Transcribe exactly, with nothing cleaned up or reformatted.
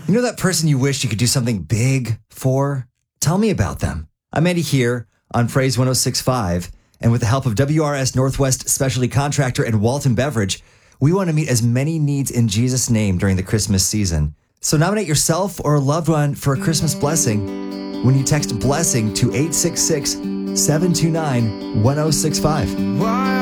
You know that person you wish you could do something big for? Tell me about them. I'm Andy here on Phrase one oh six point five, and with the help of W R S Northwest Specialty Contractor and Walton Beverage, we want to meet as many needs in Jesus' name during the Christmas season. So nominate yourself or a loved one for a Christmas blessing when you text BLESSING to eight six six, seven two nine, one oh six five.